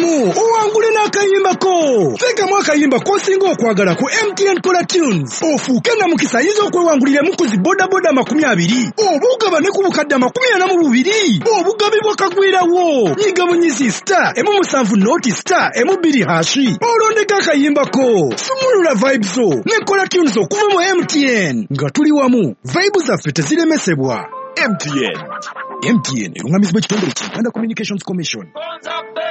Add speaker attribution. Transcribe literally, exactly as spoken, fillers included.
Speaker 1: Tekamu uwangule n'akayimba ko. Tekamu akayimba kosinga okwagala ku M T N Kola Tunes. Ofuuke na mukisa yizo okwewangulira mukuzi boda boda makumi abiri. Obugaba ne ku bukadde makumi ana mu bubiri. Obugabibwa kagwirawo. Nyiga bunyizi star emu musanvu noti star emu bbiri hashi. Olondeka akayimba ko. Sumulula vibes zo ne Kola Tunes okuva mu M T N. Nga tuli wamu. Vibes zaffe teziremesebwa. M T N. M T N erungamizibwa ekitongole ky'Uganda Communications Commission.